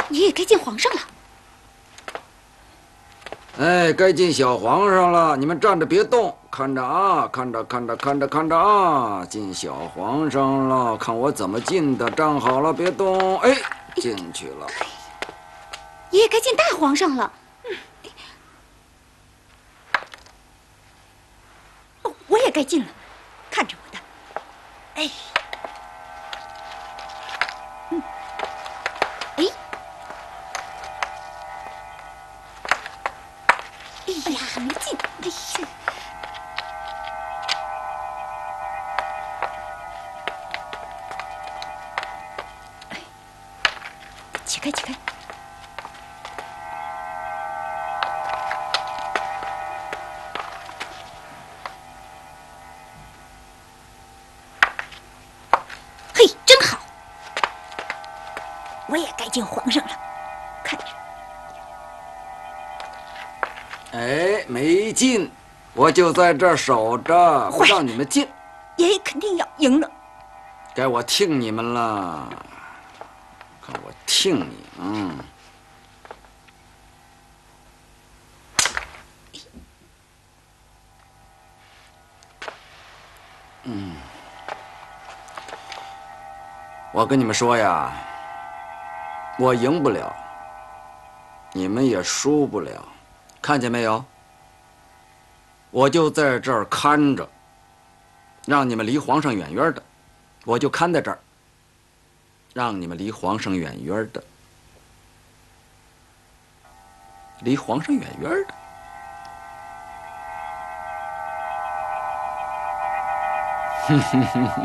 你也该见皇上了。 哎，该见小皇上了，你们站着别动，看着啊，看着啊，进小皇上了，看我怎么进的，站好了，别动，哎，进去了。 你也该见大皇上了。我也该进了，看着我的，哎，哎，哎呀，还没进，哎呀，起开，起开。嘿，真好！我也该见皇上了，看着。 哎，没进，我就在这儿守着，不让你们进。 爷爷肯定要赢了。 该我听你们了，看我听你，我跟你们说呀，我赢不了，你们也输不了，看见没有？我就在这儿看着，让你们离皇上远远的，我就看在这儿，让你们离皇上远远的，离皇上远远的。哼哼哼。